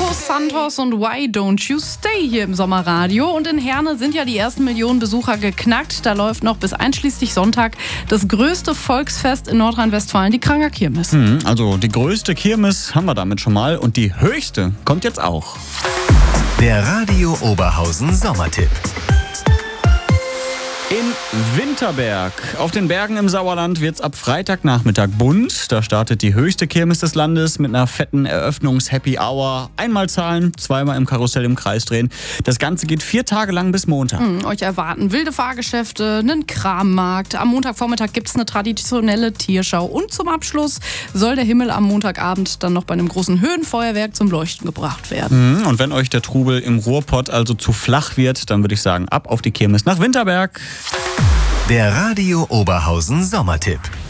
Los Santos und Why Don't You Stay hier im Sommerradio. Und in Herne sind ja die ersten Millionen Besucher geknackt. Da läuft noch bis einschließlich Sonntag das größte Volksfest in Nordrhein-Westfalen, die Kranger Kirmes. Also die größte Kirmes haben wir damit schon mal und die höchste kommt jetzt auch. Der Radio Oberhausen Sommertipp. In Winterberg. Auf den Bergen im Sauerland wird's ab Freitagnachmittag bunt. Da startet die höchste Kirmes des Landes mit einer fetten Eröffnungs-Happy Hour. Einmal zahlen, zweimal im Karussell im Kreis drehen. Das Ganze geht 4 Tage lang bis Montag. Euch erwarten wilde Fahrgeschäfte, einen Krammarkt. Am Montagvormittag gibt's eine traditionelle Tierschau. Und zum Abschluss soll der Himmel am Montagabend dann noch bei einem großen Höhenfeuerwerk zum Leuchten gebracht werden. Und wenn euch der Trubel im Ruhrpott also zu flach wird, dann würde ich sagen, ab auf die Kirmes nach Winterberg. Der Radio Oberhausen Sommertipp.